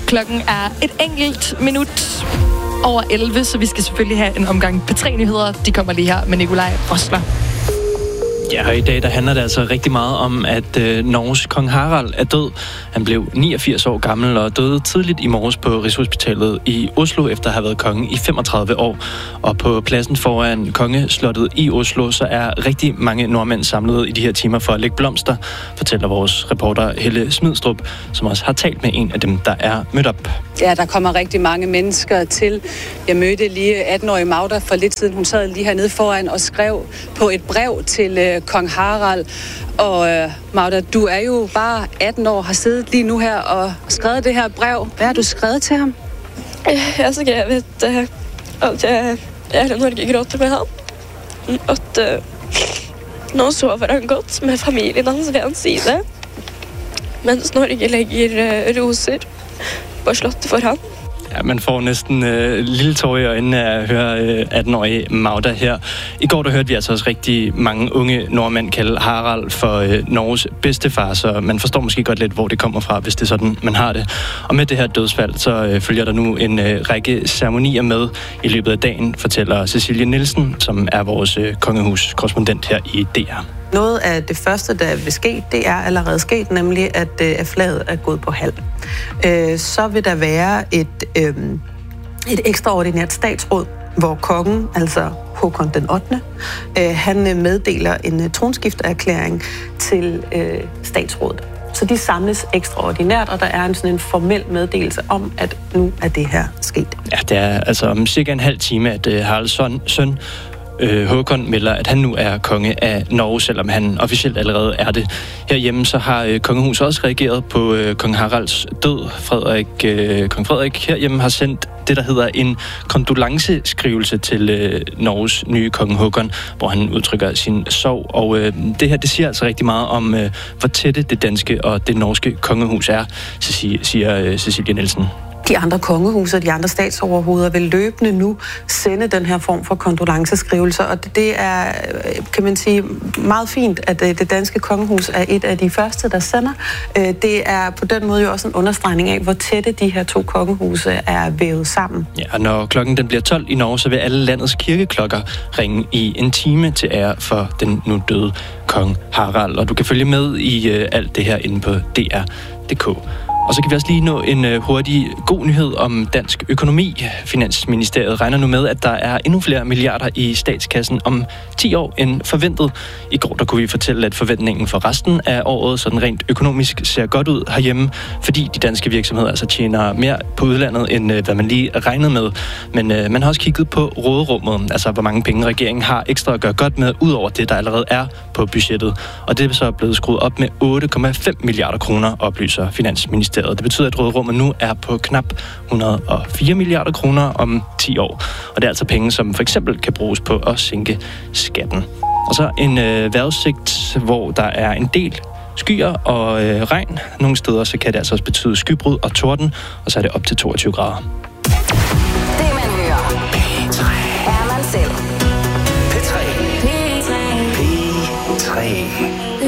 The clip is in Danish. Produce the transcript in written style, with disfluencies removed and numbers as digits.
Klokken er et enkelt minut over 11, så vi skal selvfølgelig have en omgang P3-nyheder. De kommer lige her med Nikolaj Rosler. Ja, og i dag der handler det altså rigtig meget om, at Norges kong Harald er død. Han blev 89 år gammel og døde tidligt i morges på Rigshospitalet i Oslo, efter at have været konge i 35 år. Og på pladsen foran kongeslottet i Oslo, så er rigtig mange nordmænd samlet i de her timer for at lægge blomster, fortæller vores reporter Helle Smidstrup, som også har talt med en af dem, der er mødt op. Ja, der kommer rigtig mange mennesker til. Jeg mødte lige 18-årige Magda for lidt siden. Hun sad lige hernede foran og skrev på et brev til kong Harald. Og Magda, du er jo bare 18 år, har siddet lige nu her og skrevet det her brev. Hvad har du skrevet til ham? Jeg har skrevet at jeg hele Norge gråter med ham. At nå sover han godt med familien hans ved hans side. Mens Norge lægger roser på slottet for ham. Ja, man får næsten lille tår i øjnene af at høre 18-årige Magda her. I går der hørte vi altså også rigtig mange unge nordmænd kalde Harald for Norges bedstefar, så man forstår måske godt lidt, hvor det kommer fra, hvis det er sådan, man har det. Og med det her dødsfald, så følger der nu en række ceremonier med i løbet af dagen, fortæller Cecilie Nielsen, som er vores kongehus-korrespondent her i DR. Noget af det første, der vil ske, det er allerede sket, nemlig at flaget er gået på halv. Så vil der være et ekstraordinært statsråd, hvor kongen, altså Håkon den 8., han meddeler en tronskifteerklæring til statsrådet. Så de samles ekstraordinært, og der er sådan en formel meddelelse om, at nu er det her sket. Ja, det er altså om cirka en halv time, at Haralds søn Håkon melder, at han nu er konge af Norge, selvom han officielt allerede er det. Herhjemme så har kongehuset også reageret på kong Haralds død. Kong Frederik herhjemme har sendt det, der hedder en kondolenceskrivelse til Norges nye konge Håkon, hvor han udtrykker sin sorg. Og det her, det siger altså rigtig meget om, hvor tætte det danske og det norske kongehus er, siger Cecilie Nielsen. De andre kongehuse og de andre statsoverhoveder vil løbende nu sende den her form for kondolenceskrivelser, og det er, kan man sige, meget fint, at det danske kongehus er et af de første, der sender. Det er på den måde jo også en understregning af, hvor tætte de her to kongehuse er vævet sammen. Ja, og når klokken den bliver 12 i Norge, så vil alle landets kirkeklokker ringe i en time til ære for den nu døde kong Harald, og du kan følge med i alt det her inde på dr.dk. Og så kan vi også lige nå en hurtig god nyhed om dansk økonomi. Finansministeriet regner nu med, at der er endnu flere milliarder i statskassen om 10 år end forventet. I går der kunne vi fortælle, at forventningen for resten af året sådan rent økonomisk ser godt ud herhjemme, fordi de danske virksomheder altså tjener mere på udlandet, end hvad man lige regnede med. Men man har også kigget på råderummet, altså hvor mange penge regeringen har ekstra at gøre godt med, ud over det, der allerede er på budgettet. Og det er så blevet skruet op med 8,5 milliarder kroner, oplyser Finansministeriet. Det betyder, at råderummet nu er på knap 104 milliarder kroner om 10 år. Og det er altså penge, som for eksempel kan bruges på at sænke skatten. Og så en vejrudsigt, hvor der er en del skyer og regn. Nogle steder så kan det altså også betyde skybrud og torden, og så er det op til 22 grader. Det man hører.